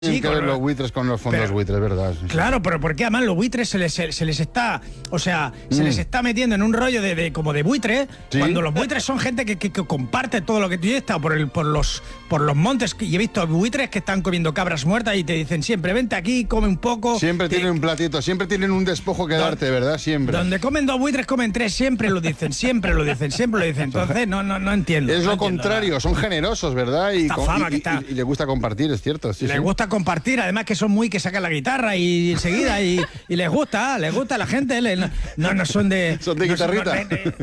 Tienen que ver los buitres con los fondos buitres, ¿verdad? Claro, pero porque además los buitres se les está, o sea, se les está metiendo en un rollo como de buitre, ¿sí? Cuando los buitres son gente que comparte todo lo que tú. Yo he estado por los montes y he visto buitres que están comiendo cabras muertas y te dicen siempre, vente aquí, come un poco. Siempre tienen un platito, siempre tienen un despojo que darte, ¿verdad? Siempre. Donde comen dos buitres, comen tres, siempre lo dicen. Entonces, no entiendo. Es lo contrario, son generosos, ¿verdad? Y les gusta compartir, es cierto. Sí, les gusta compartir, además que son muy que sacan la guitarra y enseguida y les gusta a la gente, no son de... Son de guitarrita.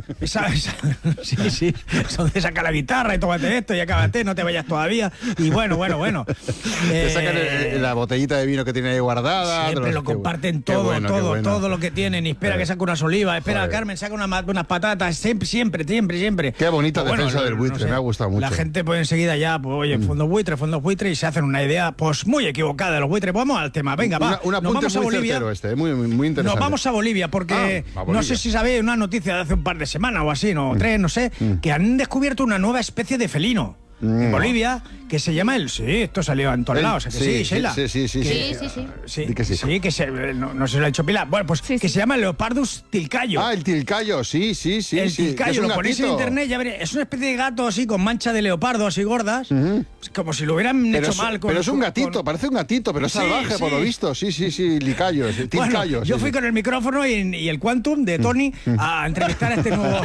Sí, son de sacar la guitarra y tómate esto y acábate, no te vayas todavía. Y bueno. Te sacan la botellita de vino que tiene ahí guardada. Siempre lo comparten todo lo que tienen y espera que saque unas olivas, espera Carmen, saca unas patatas, siempre. Qué bonita defensa del buitre, me ha gustado mucho. La gente pues enseguida ya, pues oye, fondos buitre y se hacen una idea pues muy equivocada de los buitres. Vamos al tema, venga, va. Nos vamos a Bolivia. Muy interesante. Nos vamos a Bolivia porque no sé si sabéis una noticia de hace un par de semanas o así, no, 3, no sé, que han descubierto una nueva especie de felino. En Bolivia, que se llama esto salió en todos lados, sí, Sheila. Sí, no se lo ha hecho Pilar. Bueno, pues que se llama Leopardus tilcayo. El tilcayo, sí. El tilcayo, lo ponéis en internet, ya veréis. Es una especie de gato así con mancha de leopardo, así gordas, como si lo hubieran hecho mal. Pero es un gatito, parece un gatito, pero es salvaje, por lo visto. Sí, tilcayo. Bueno, yo fui con el micrófono y el Quantum de Tony a entrevistar a este nuevo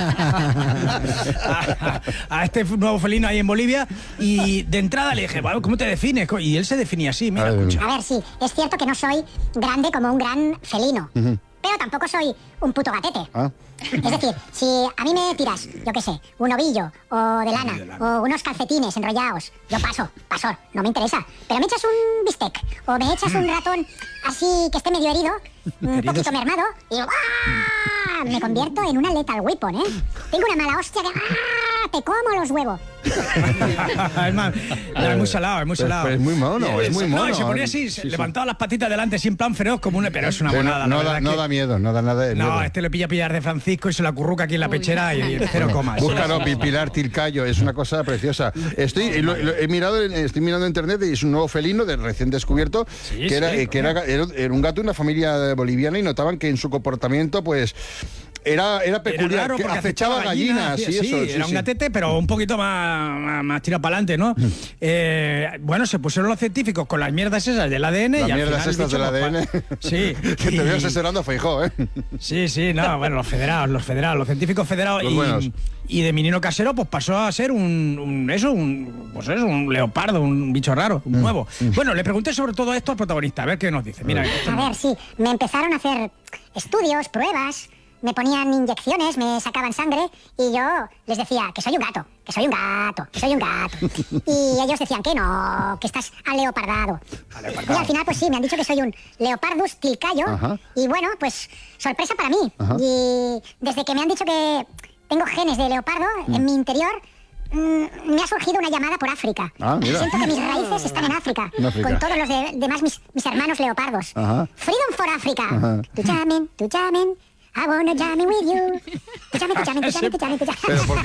a este nuevo felino ahí en Bolivia, y de entrada le dije, ¿cómo te defines? Y él se definía así, mira, escucha. A ver, sí, es cierto que no soy grande como un gran felino, pero tampoco soy un puto gatete. Es decir, si a mí me tiras, yo qué sé, un ovillo o de lana o unos calcetines enrollados, yo paso, no me interesa. Pero me echas un bistec o me echas un ratón así que esté medio herido, un poquito mermado, y me convierto en una lethal weapon, ¿eh? Tengo una mala hostia que te como los huevos. Es muy salado. Es muy mono, No, y se ponía así, levantaba las patitas delante, sin plan feroz, como una... Pero es una monada, no da miedo, no da nada de miedo. No, este le pilla pillar de Francisco y se la acurruca aquí en la pechera y cero comas. Búscalo, Pilar Tilcayo, es una cosa preciosa. Estoy mirando en internet y es un nuevo felino recién descubierto, que era un gato de una familia boliviana, y notaban que en su comportamiento, pues... Era peculiar, raro, que acechaba gallinas y eso. Era un gatete, pero un poquito más tirado para adelante, ¿no? Bueno, se pusieron los científicos con las mierdas esas del ADN. Las mierdas estas del ADN. Sí. Que te veo asesorando a Feijóo, ¿eh? Sí, no, bueno, los científicos federados. Y de menino casero, pues pasó a ser un leopardo, un bicho raro, un nuevo. Bueno, le pregunté sobre todo esto al protagonista, a ver qué nos dice. Mira, a ver, sí, me empezaron a hacer estudios, pruebas, me ponían inyecciones, me sacaban sangre y yo les decía que soy un gato. Y ellos decían que no, que estás aleopardado. Y al final, pues sí, me han dicho que soy un Leopardus tilcayo. Y bueno, pues sorpresa para mí. Y desde que me han dicho que tengo genes de leopardo en mi interior, me ha surgido una llamada por África. Siento que mis raíces están en África, con todos los demás mis hermanos leopardos. Freedom for Africa. Tu llamen. I wanna jam with you. Tu llamen. Pero ¿por qué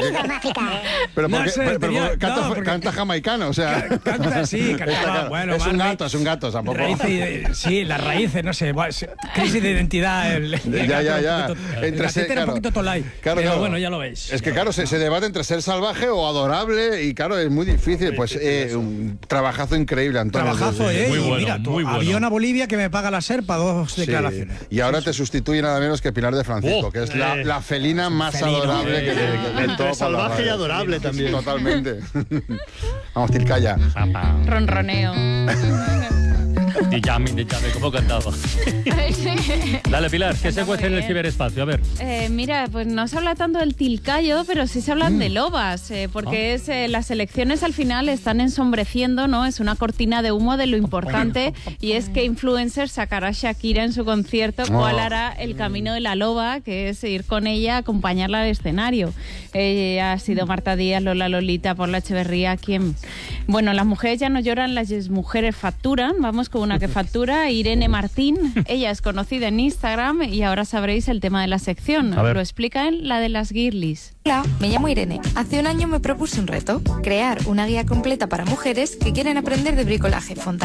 canta jamaicano? O sea... Canta, bueno. Es un gato, tampoco. Las raíces, no sé, crisis de identidad. Ya. Era un poquito tolai, pero bueno, ya lo veis. Es que claro, se debate entre ser salvaje o adorable, y claro, es muy difícil. Pues un trabajazo increíble, Antonio. Trabajazo, muy bueno, mira, muy bueno. Avión a Bolivia que me paga la SERPA 2 declaraciones. Y ahora te sustituye nada menos que Pilar de Francisco, que es la felina más adorable que entre salvaje y adorable también. Totalmente. Vamos, Tilcaya. Ronroneo. Dijami, ¿cómo cantaba? Dale, Pilar, ¿qué se cuece en el ciberespacio? A ver. Mira, pues no se habla tanto del tilcayo, pero sí se hablan de lobas, porque las elecciones al final están ensombreciendo, ¿no? Es una cortina de humo de lo importante, y es que influencer sacará a Shakira en su concierto, cuál hará el camino de la loba, que es ir con ella, acompañarla al escenario. Ha sido Marta Díaz, Lola Lolita, Paula Echeverría, ¿quién? Bueno, las mujeres ya no lloran, las mujeres facturan. Vamos con una que factura, Irene Martín. Ella es conocida en Instagram y ahora sabréis el tema de la sección. Lo explica en la de las girlies. Hola, me llamo Irene. Hace un año me propuse un reto, crear una guía completa para mujeres que quieren aprender de bricolaje, fontanería